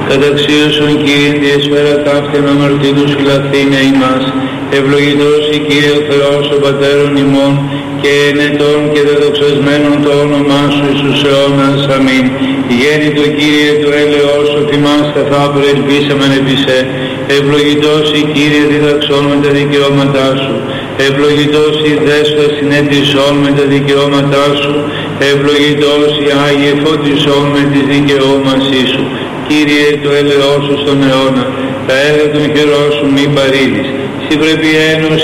Καταξίωσον Κύριε διεσφαίρα ταύτην αμαρτήνους φυλαθήνια ημάς. Ευλογητός η Κύριε ο Θεός ο Πατέρων ημών και ενετών και δεδοξασμένων το όνομά Σου εις τους αιώνας. Αμήν. Γέννητο Κύριε του έλεος σου θυμάς καθάπρε ελπίσαμεν επί σε. Ευλογητός η Κύριε διδαξών με τα δικαιώματά Σου. Ευλογητός η Δέσπα συνέτησόν με τα δικαιώματά Σου. Ευλογητός η Άγιε φωτισόν με τις δικαιώμασή Σου. Κύριε το έλεος σου στον αιώνα, τα έργα των χερών Σου μη παρήδεις. Συ πρέπει ένωση